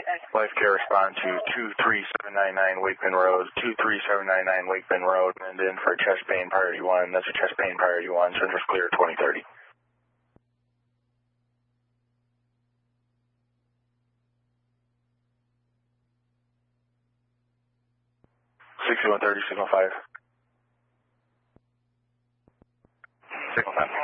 Life care respond to 23799 Wakeman Road, 23799 Wakeman Road, and then for chest pain priority 1. That's a chest pain priority 1. Center's clear 2030. 6130, signal 5. Signal 5.